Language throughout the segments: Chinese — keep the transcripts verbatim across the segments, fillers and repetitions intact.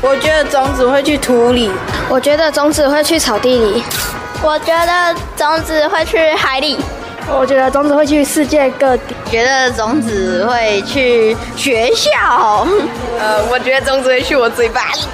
我觉得种子会去土里。 我觉得种子会去草地里。 我觉得种子会去海里。 我觉得种子会去世界各地。 觉得种子会去学校。 呃，我觉得种子会去我嘴巴里。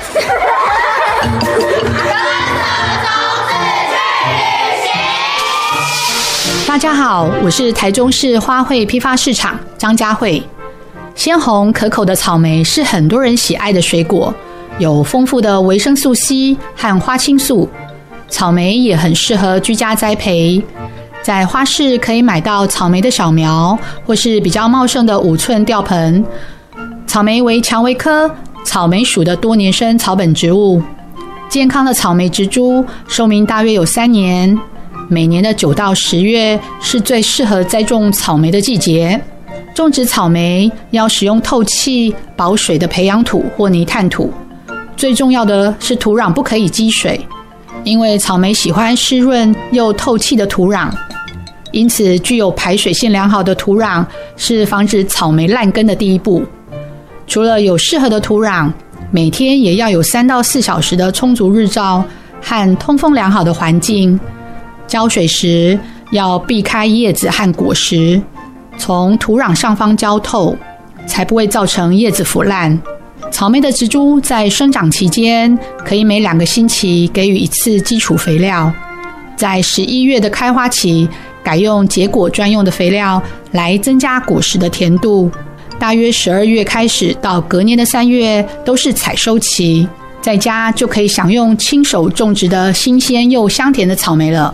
大家好，我是台中市花卉批发市场张佳慧。鲜红可口的草莓是很多人喜爱的水果，有丰富的维生素 C 和花青素。草莓也很适合居家栽培，在花市可以买到草莓的小苗，或是比较茂盛的五寸吊盆。草莓为蔷薇科草莓属的多年生草本植物，健康的草莓植株寿命大约有三年。每年的九到十月是最适合栽种草莓的季节。种植草莓要使用透气、保水的培养土或泥炭土。最重要的是土壤不可以积水，因为草莓喜欢湿润又透气的土壤。因此，具有排水性良好的土壤是防止草莓烂根的第一步。除了有适合的土壤，每天也要有三到四小时的充足日照和通风良好的环境。浇水时要避开叶子和果实，从土壤上方浇透，才不会造成叶子腐烂。草莓的植株在生长期间，可以每两个星期给予一次基础肥料。在十一月的开花期，改用结果专用的肥料来增加果实的甜度。大约十二月开始到隔年的三月都是采收期，在家就可以享用亲手种植的新鲜又香甜的草莓了。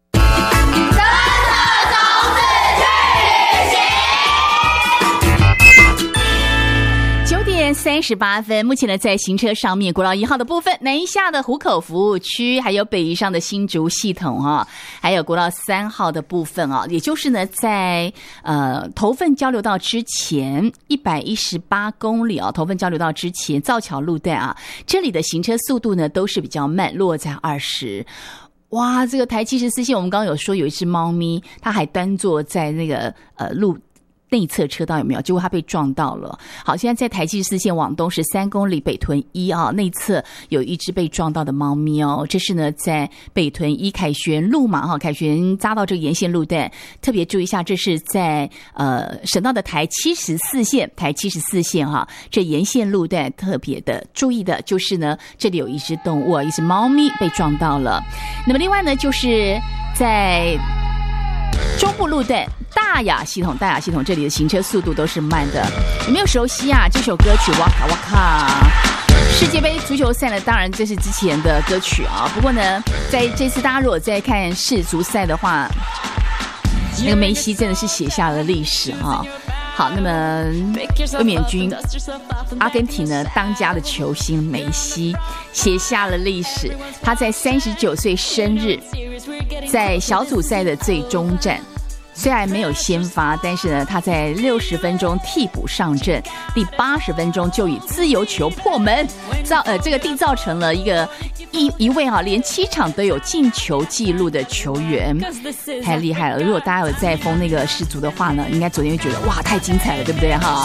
三十八分，目前呢在行车上面，国道一号的部分，南一下的湖口服务区，还有北宜上的新竹系统啊，还有国道三号的部分啊，也就是呢在呃头份交流道之前一百一十八公里啊，头份交流道之前造桥路段啊，这里的行车速度呢都是比较慢，落在二十。哇，这个台七十四线，我们刚刚有说有一只猫咪，它还端坐在那个呃路内侧车道有没有？结果它被撞到了。好，现在在台七十四线往东十三公里北屯一啊，内侧有一只被撞到的猫咪哦。这是呢在北屯一凯旋路嘛哈，凯旋匝道这个沿线路段，特别注意一下，这是在呃省道的台七十四线，台七十四线哈，这沿线路段特别的注意的就是呢，这里有一只动物，一只猫咪被撞到了。那么另外呢，就是在中部路段大雅系统，大雅系统这里的行车速度都是慢的。有没有熟悉啊？这首歌曲哇卡哇卡，世界杯足球赛呢？当然这是之前的歌曲啊。不过呢，在这次大家如果在看世足赛的话，那个梅西真的是写下了历史哈。好，那么卫冕军阿根廷呢，当家的球星梅西写下了历史。他在三十九岁生日，在小组赛的最终战，虽然没有先发，但是呢，他在六十分钟替补上阵，第八十分钟就以自由球破门，造呃这个缔造成了一个一一位啊连七场都有进球记录的球员，太厉害了！如果大家有在封那个世足的话呢，应该昨天会觉得哇太精彩了，对不对哈？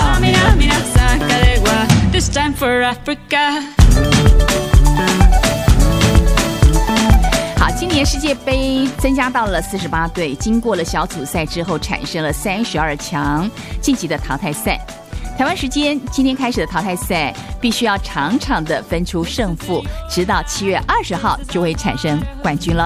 好，今年世界杯增加到了四十八队，经过了小组赛之后，产生了三十二强晋级的淘汰赛。台湾时间今天开始的淘汰赛，必须要场场的分出胜负，直到七月二十号就会产生冠军了。